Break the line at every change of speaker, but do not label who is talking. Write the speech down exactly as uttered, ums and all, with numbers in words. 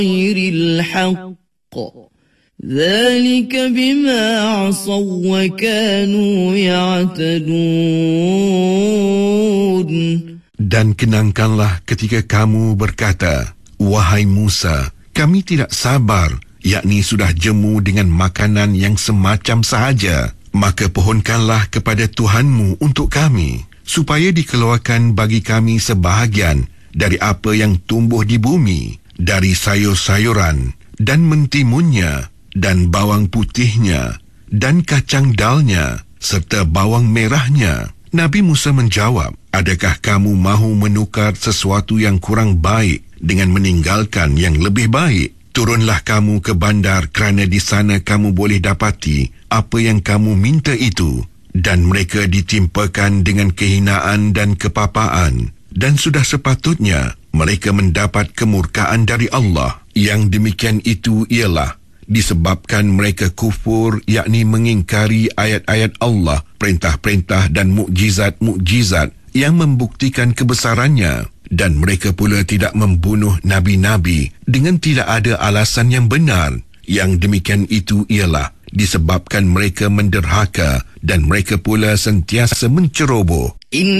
غير الحق ذلك بما عصوا وكانوا يعتدون.
Dan kenangkanlah ketika kamu berkata, wahai Musa, kami tidak sabar, yakni sudah jemu dengan makanan yang semacam sahaja. Maka pohonkanlah kepada Tuhanmu untuk kami, supaya dikeluarkan bagi kami sebahagian dari apa yang tumbuh di bumi, dari sayur-sayuran, dan mentimunnya, dan bawang putihnya, dan kacang dalnya, serta bawang merahnya. Nabi Musa menjawab, adakah kamu mahu menukar sesuatu yang kurang baik dengan meninggalkan yang lebih baik? Turunlah kamu ke bandar kerana di sana kamu boleh dapati apa yang kamu minta itu. Dan mereka ditimpakan dengan kehinaan dan kepapaan. Dan sudah sepatutnya mereka mendapat kemurkaan dari Allah. Yang demikian itu ialah disebabkan mereka kufur, yakni mengingkari ayat-ayat Allah, perintah-perintah dan mukjizat-mukjizat yang membuktikan kebesarannya. Dan mereka pula tidak membunuh nabi-nabi dengan tidak ada alasan yang benar. Yang demikian itu ialah disebabkan mereka menderhaka dan mereka pula sentiasa menceroboh.